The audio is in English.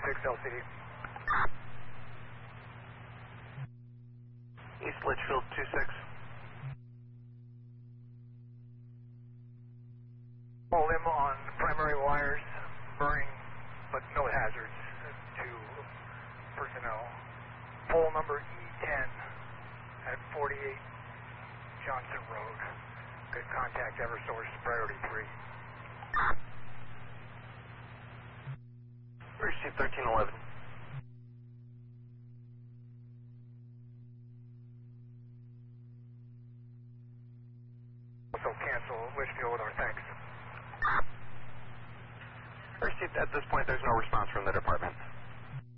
LCD. East Litchfield 26. Pull limb on primary wires, burning, but no hazards to personnel. Pole number E10 at 48 Johnson Road. Good contact, Eversource, priority 3. Receive 1311. Also cancel Litchfield with our thanks. Received. At this point, there's no response from the department.